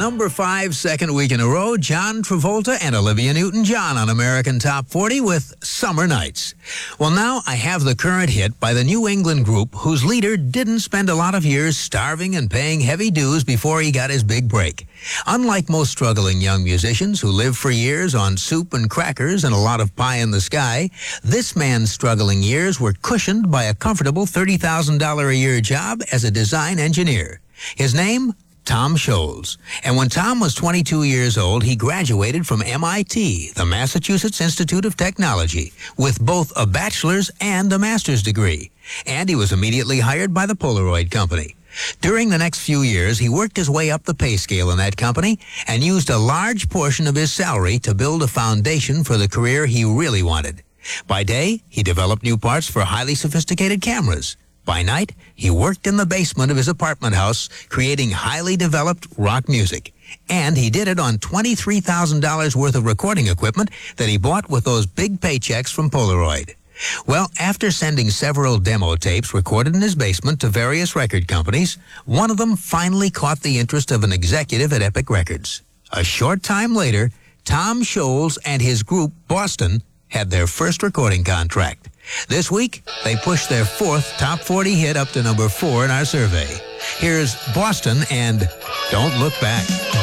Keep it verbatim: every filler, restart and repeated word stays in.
Number five, second week in a row, John Travolta and Olivia Newton-John on American Top forty with Summer Nights. Well, now I have the current hit by the New England group whose leader didn't spend a lot of years starving and paying heavy dues before he got his big break. Unlike most struggling young musicians who live for years on soup and crackers and a lot of pie in the sky, this man's struggling years were cushioned by a comfortable thirty thousand dollars a year job as a design engineer. His name? Tom Scholz. And when Tom was twenty-two years old, he graduated from M I T, the Massachusetts Institute of Technology, with both a bachelor's and a master's degree. And he was immediately hired by the Polaroid Company. During the next few years, he worked his way up the pay scale in that company and used a large portion of his salary to build a foundation for the career he really wanted. By day, he developed new parts for highly sophisticated cameras. By night, he worked in the basement of his apartment house, creating highly developed rock music. And he did it on twenty-three thousand dollars worth of recording equipment that he bought with those big paychecks from Polaroid. Well, after sending several demo tapes recorded in his basement to various record companies, one of them finally caught the interest of an executive at Epic Records. A short time later, Tom Scholz and his group, Boston, had their first recording contract. This week, they pushed their fourth top forty hit up to number four in our survey. Here's Boston and Don't Look Back.